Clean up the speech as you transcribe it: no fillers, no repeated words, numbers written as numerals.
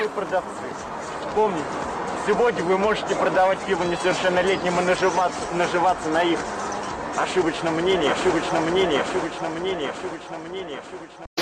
уважаемые продавцы, помните, сегодня вы можете продавать пиво несовершеннолетним и наживаться на их ошибочном мнении, ошибочном мнении, ошибочном мнении, ошибочном мнении, ошибочном